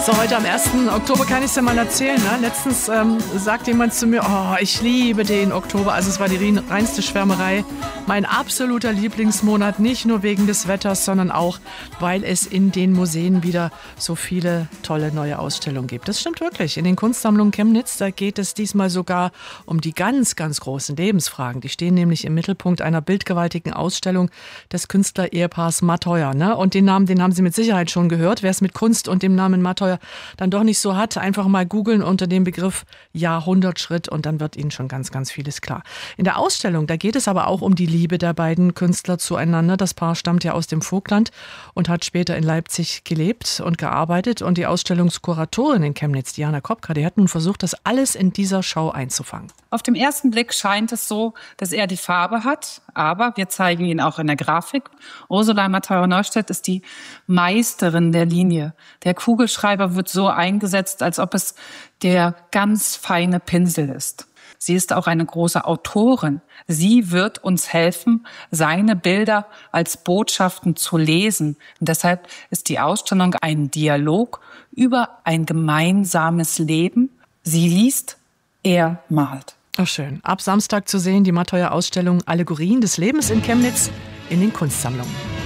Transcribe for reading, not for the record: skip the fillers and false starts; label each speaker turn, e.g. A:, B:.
A: So, heute am 1. Oktober kann ich es ja mal erzählen. Ne? Letztens sagt jemand zu mir, oh, ich liebe den Oktober. Also es war die reinste Schwärmerei. Mein absoluter Lieblingsmonat, nicht nur wegen des Wetters, sondern auch, weil es in den Museen wieder so viele tolle neue Ausstellungen gibt. Das stimmt wirklich. In den Kunstsammlungen Chemnitz, da geht es diesmal sogar um die ganz, ganz großen Lebensfragen. Die stehen nämlich im Mittelpunkt einer bildgewaltigen Ausstellung des Künstler-Ehepaars Matheuer. Ne? Und den Namen, den haben Sie mit Sicherheit schon gehört. Wer es mit Kunst und dem Namen Matheuer dann doch nicht so hat, einfach mal googeln unter dem Begriff Jahrhundertschritt und dann wird Ihnen schon ganz, ganz vieles klar. In der Ausstellung, da geht es aber auch um die Liebe der beiden Künstler zueinander. Das Paar stammt ja aus dem Vogtland und hat später in Leipzig gelebt und gearbeitet. Und die Ausstellungskuratorin in Chemnitz, Diana Kopka, die hat nun versucht, das alles in dieser Schau einzufangen.
B: Auf den ersten Blick scheint es so, dass er die Farbe hat, aber wir zeigen ihn auch in der Grafik. Ursula Matheuer-Neustedt ist die Meisterin der Linie. Der Kugelschreiber wird so eingesetzt, als ob es der ganz feine Pinsel ist. Sie ist auch eine große Autorin. Sie wird uns helfen, seine Bilder als Botschaften zu lesen. Und deshalb ist die Ausstellung ein Dialog über ein gemeinsames Leben. Sie liest, er malt.
A: Ach schön. Ab Samstag zu sehen die Matheuer-Ausstellung Allegorien des Lebens in Chemnitz in den Kunstsammlungen.